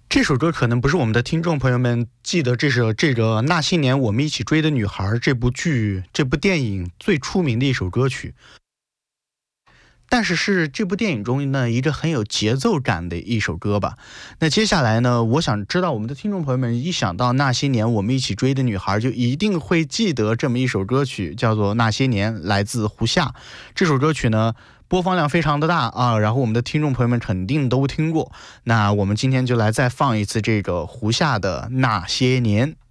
这首歌可能不是我们的听众朋友们记得，这是这个那些年我们一起追的女孩这部电影最出名的一首歌曲，但是这部电影中呢一个很有节奏感的一首歌吧。那接下来呢，我想知道我们的听众朋友们一想到那些年我们一起追的女孩，就一定会记得这么一首歌曲，叫做《那些年》，来自胡夏。这首歌曲呢播放量非常的大啊，然后我们的听众朋友们肯定都听过。那我们今天就来再放一次这个胡夏的《那些年》。